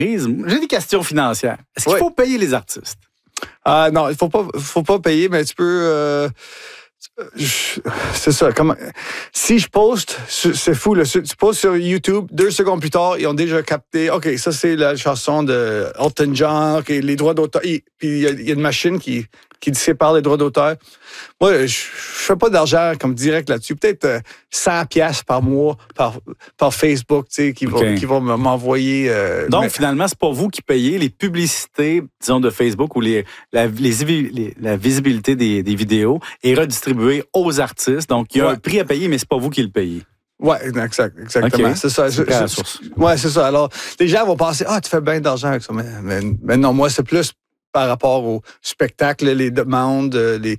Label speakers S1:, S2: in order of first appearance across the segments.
S1: J'ai des questions financières. Est-ce qu'il faut payer les artistes?
S2: Non, il faut pas payer, mais tu peux... c'est ça. Si je poste, c'est fou. Là, tu postes sur YouTube, 2 secondes plus tard, ils ont déjà capté. OK, ça, c'est la chanson de Elton John. OK, les droits d'auteur. Puis il y a une machine qui sépare les droits d'auteur. Moi, je fais pas d'argent comme direct là-dessus. Peut-être 100$ par mois par Facebook, tu sais, qui vont m'envoyer.
S1: Donc, finalement, c'est pas vous qui payez les publicités, disons, de Facebook ou la visibilité des vidéos est redistribuée aux artistes. Donc, il y a un prix à payer, mais c'est pas vous qui le payez.
S2: Oui, exactement.
S1: Okay.
S2: C'est ça. Oui, c'est ça. Alors, les gens vont penser, tu fais bien d'argent avec ça. Mais non, moi, c'est plus par rapport au spectacle, les demandes, des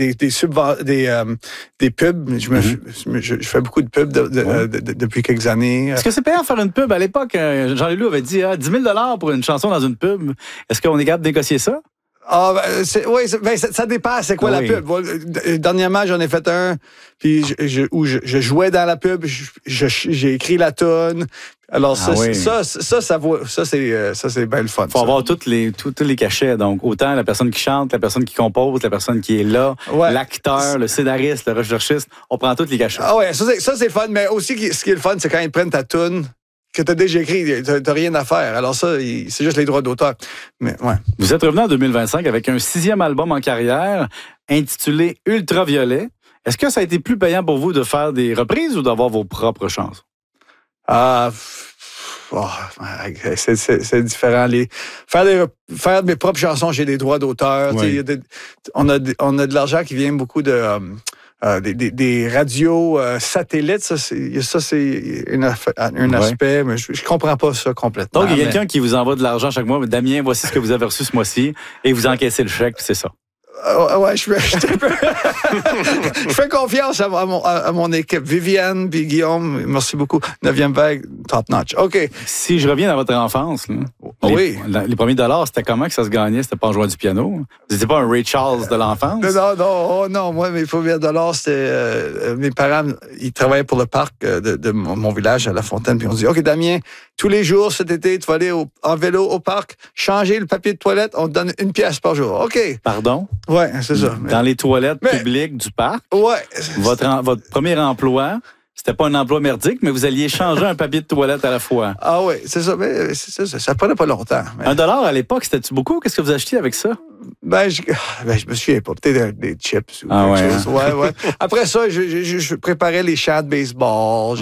S2: pubs. Je fais beaucoup de pubs depuis quelques années.
S1: Est-ce que c'est payant de faire une pub? À l'époque, Jean-Leloup avait dit 10 000 pour une chanson dans une pub. Est-ce qu'on est capable de négocier ça?
S2: Ça dépend, c'est quoi la pub. Dernièrement, j'en ai fait un, puis où je jouais dans la pub, j'ai écrit la toune. Alors ça c'est bien le fun.
S1: Faut avoir tous les cachets, donc autant la personne qui chante, la personne qui compose, la personne qui est là, l'acteur, le scénariste, le recherchiste, on prend tous les cachets.
S2: Ah ouais, ça c'est le fun, mais aussi ce qui est le fun, c'est quand ils prennent ta toune que tu as déjà écrit, t'as rien à faire. Alors ça, c'est juste les droits d'auteur. Mais ouais.
S1: Vous êtes revenu en 2025 avec un 6e album en carrière intitulé Ultraviolet. Est-ce que ça a été plus payant pour vous de faire des reprises ou d'avoir vos propres chansons?
S2: C'est différent. Faire mes propres chansons, j'ai des droits d'auteur. Oui. On a de l'argent qui vient beaucoup de... des radios satellites, ça c'est un aspect, mais je comprends pas ça complètement.
S1: Donc, il y a quelqu'un qui vous envoie de l'argent chaque mois. Damien, voici ce que vous avez reçu ce mois-ci, et vous encaissez le chèque, c'est ça.
S2: Je fais confiance à mon équipe. Viviane puis Guillaume, merci beaucoup. 9e vague, top notch. OK.
S1: Si je reviens dans votre enfance, là, les premiers dollars, c'était comment que ça se gagnait? C'était pas en jouant du piano? Vous n'étiez pas un Ray Charles de l'enfance?
S2: Non. Moi, mes premiers dollars, c'était... mes parents, ils travaillaient pour le parc de mon village à La Fontaine. Puis on dit, OK, Damien, tous les jours cet été, tu vas aller en vélo au parc, changer le papier de toilette, on te donne 1$ par jour. OK.
S1: Pardon?
S2: Oui, c'est ça.
S1: Dans les toilettes publiques du parc, votre premier emploi, c'était pas un emploi merdique, mais vous alliez changer un papier de toilette à la fois.
S2: Ah oui, c'est ça. Mais ça prenait pas longtemps. Mais...
S1: $1 à l'époque, c'était-tu beaucoup? Qu'est-ce que vous achetiez avec ça?
S2: Je me souviens pas. Peut-être des chips ou quelque chose. Ouais. Après ça, je préparais les champs de baseball.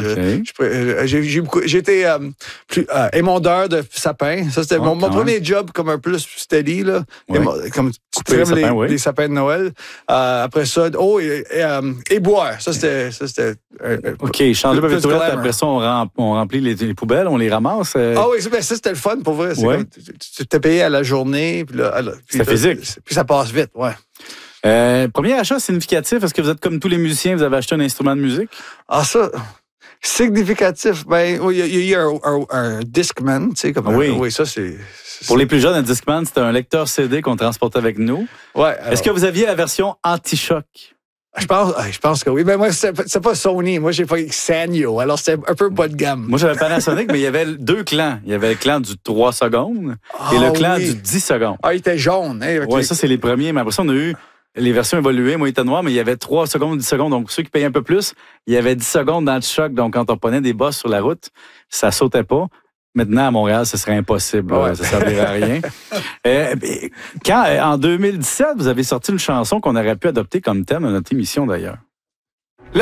S2: J'étais émondeur de sapins. Ça, c'était mon premier job comme un peu plus steady. Là. Comme tu trimes les sapins de Noël. Après ça, et boire. Ça, c'était
S1: OK, changer le papier de toilette. Après ça, on remplit les poubelles, on les ramasse.
S2: Ah oui, ça, c'était le fun pour vrai. Tu t'es payé à la journée.
S1: C'était physique.
S2: Puis ça passe vite, ouais.
S1: Premier achat significatif, est-ce que vous êtes comme tous les musiciens, vous avez acheté un instrument de musique?
S2: Ah, ça, significatif, il y a un Discman, tu sais, comme oui, ça, c'est...
S1: Pour les plus jeunes, un Discman, c'était un lecteur CD qu'on transportait avec nous.
S2: Ouais. Alors...
S1: Est-ce que vous aviez la version anti-choc?
S2: Je pense que oui. Mais moi, c'est pas Sony. Moi, j'ai pas Sanyo. Alors, c'était un peu bas de gamme.
S1: Moi, j'avais Panasonic, mais il y avait 2 clans. Il y avait le clan du 3 secondes et le clan du 10 secondes.
S2: Ah, il était jaune. Hein,
S1: oui, ça, c'est les premiers. Mais après ça, on a eu les versions évoluées. Moi, il était noir, mais il y avait 3 secondes, 10 secondes. Donc, ceux qui payaient un peu plus, il y avait 10 secondes d'anti-choc. Donc, quand on prenait des bosses sur la route, ça sautait pas. Maintenant, à Montréal, ce serait impossible. Ouais. Ça ne servirait à rien. En 2017, vous avez sorti une chanson qu'on aurait pu adopter comme thème de notre émission, d'ailleurs.